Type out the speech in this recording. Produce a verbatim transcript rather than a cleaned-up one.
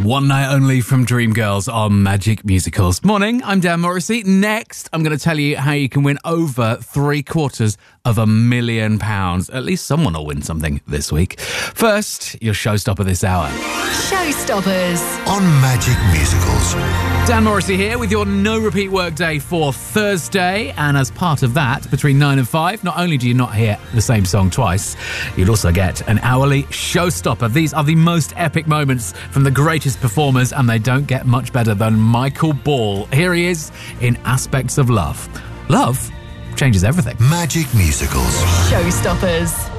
One Night Only from Dreamgirls on Magic Musicals. Morning, I'm Dan Morrissey. Next, I'm going to tell you how you can win over three quarters of a million pounds. At least someone will win something this week. First, your showstopper this hour. Showstoppers on Magic Musicals. Dan Morrissey here with your no repeat workday for Thursday. And as part of that, between nine and five, not only do you not hear the same song twice, you'll also get an hourly showstopper. These are the most epic moments from the greatest performers, and they don't get much better than Michael Ball. Here he is in Aspects of Love. Love changes everything. Magic Musicals. Showstoppers.